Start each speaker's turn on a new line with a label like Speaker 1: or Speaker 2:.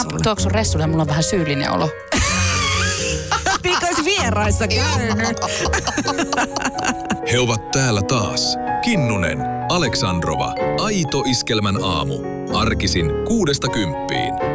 Speaker 1: tuoksun ressulle ja mulla on vähän syyllinen olo.
Speaker 2: Because vieraissa käynyt.
Speaker 3: He ovat täällä taas. Kinnunen, Aleksandrova, Aito Iskelmän aamu. Arkisin 6–10.